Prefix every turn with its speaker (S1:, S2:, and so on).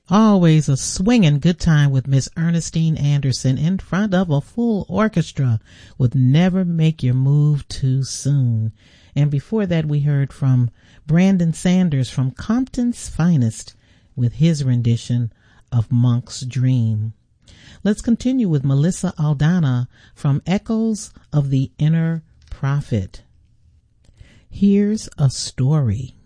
S1: Always a swinging good time with Miss Ernestine Anderson in front of a full orchestra with Never Make Your Move Too Soon. And before that we heard from Brandon Sanders from Compton's Finest with his rendition of Monk's Dream. Let's continue with Melissa Aldana from Echoes of the Inner Prophet. Here's a story.